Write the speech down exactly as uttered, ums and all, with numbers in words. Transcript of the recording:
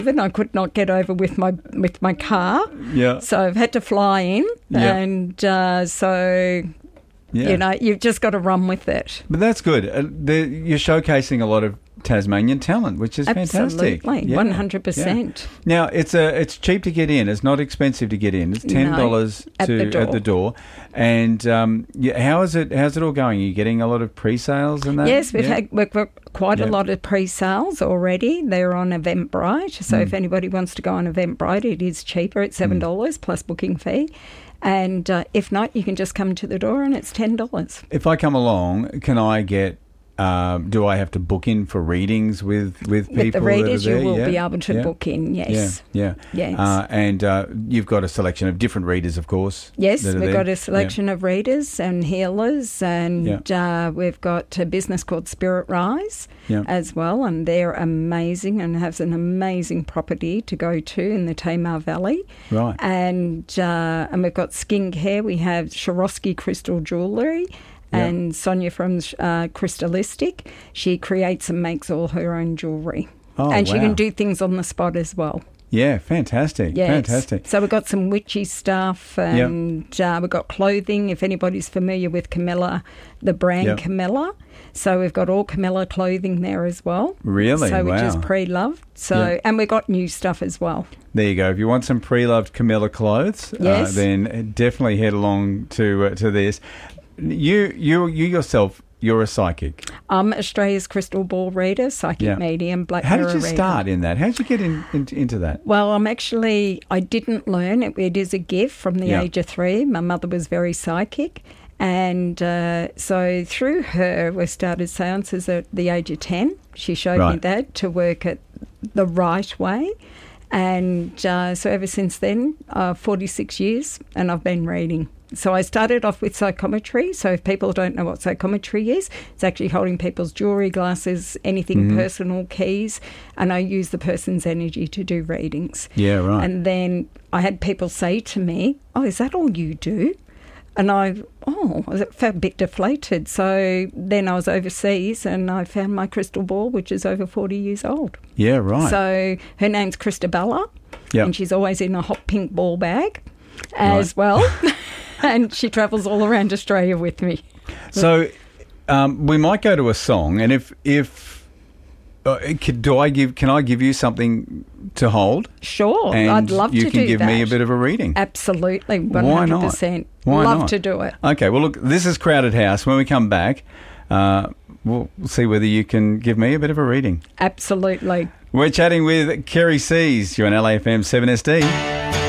And I could not get over with my with my car. Yeah. So I've had to fly in. Yeah. And uh, so, Yeah. you know, you've just got to run with it. But that's good. Uh, the, you're showcasing a lot of Tasmanian talent, which is fantastic. Absolutely, Yeah. one hundred percent. Yeah. Now, it's a it's cheap to get in. It's not expensive to get in. It's ten dollars No, at to the door. at the door. And um, yeah, how is it? How's it all going? Are you getting a lot of pre-sales and that? Yes, we've yeah. had we've got quite Yeah. a lot of pre-sales already. They're on Eventbrite, so Mm. if anybody wants to go on Eventbrite, it is cheaper. It's seven dollars Mm. plus booking fee. And uh, if not, you can just come to the door and it's ten dollars. If I come along, can I get? Um, do I have to book in for readings with, with people? With the readers, that are you there? will Yeah. be able to Yeah. book in, yes. Yeah, yeah. Yes. Uh, and uh, you've got a selection of different readers, of course. Yes, that are we've there. got a selection of readers and healers, and uh, we've got a business called Spirit Rise Yeah. as well, and they're amazing and has an amazing property to go to in the Tamar Valley. Right. And uh, and we've got skincare. We have Swarovski Crystal Jewellery. Yeah. And Sonia from uh, Crystalistic, she creates and makes all her own jewellery. Oh, and she wow. can do things on the spot as well. Yeah, fantastic. Yes. Fantastic. So we've got some witchy stuff, and uh, we've got clothing. If anybody's familiar with Camilla, the brand Yep. Camilla. So we've got all Camilla clothing there as well. Really? So which is Wow. pre-loved. So Yep. and we've got new stuff as well. There you go. If you want some pre-loved Camilla clothes, Yes. uh, then definitely head along to uh, to this. You, you, you yourself, you're a psychic. I'm Australia's crystal ball reader, psychic Yeah. medium, black How mirror did you reader. start in that? How did you get in, in, into that? Well, I'm actually, I didn't learn. It, it is a gift from the Yeah. age of three. My mother was very psychic. And uh, so through her, we started seances at the age of ten. She showed me Right. that to work it the right way. And uh, so ever since then, uh, forty-six years, and I've been reading. So I started off with psychometry. So if people don't know what psychometry is, it's actually holding people's jewellery, glasses, anything Mm-hmm. personal, keys, and I use the person's energy to do readings. Yeah, right. And then I had people say to me, "Oh, is that all you do?" And I, oh, I felt a bit deflated. So then I was overseas and I found my crystal ball, which is over forty years old. Yeah, right. So her name's Christabella, Yep. and she's always in a hot pink ball bag as Right. well. And she travels all around Australia with me. So um, we might go to a song, and if if uh, could, do I give can I give you something to hold? Sure, And I'd love you to can do give that. me a bit of a reading. Absolutely, one Why hundred not? percent. Why love not? to do it. Okay, well, look, this is Crowded House. When we come back, uh, we'll see whether you can give me a bit of a reading. Absolutely. We're chatting with Kerry Seas. You're on L A F M seven S D.